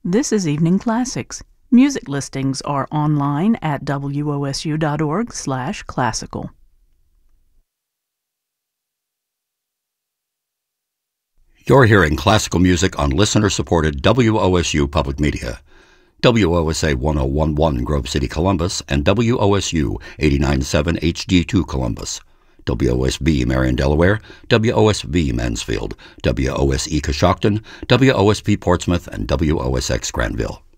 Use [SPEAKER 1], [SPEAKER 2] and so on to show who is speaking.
[SPEAKER 1] This is Evening Classics. Music listings are online at wosu.org/classical.
[SPEAKER 2] You're hearing classical music on listener-supported WOSU Public Media. WOSA 1011 Grove City, Columbus, and WOSU 89.7 HD2 Columbus. WOSB Marion, Delaware, WOSV Mansfield, WOSE Coshocton, WOSP Portsmouth, and WOSX Granville.